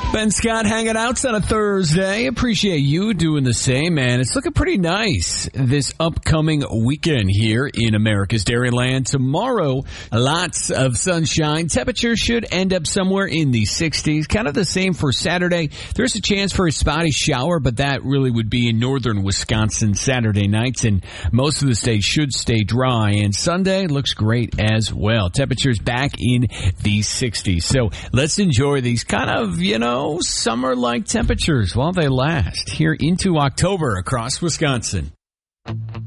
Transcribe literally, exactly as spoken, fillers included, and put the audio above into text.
Ben Scott hanging out on a Thursday. Appreciate you doing the same, man. It's looking pretty nice this upcoming weekend here in America's Dairyland. Tomorrow, lots of sunshine. Temperatures should end up somewhere in the sixties. Kind of the same for Saturday. There's a chance for a spotty shower, but that really would be in northern Wisconsin Saturday nights, and most of the state should stay dry. And Sunday looks great as well. Temperatures back in the sixties. So let's enjoy these kind of, you know, summer-like temperatures while they last here into October across Wisconsin.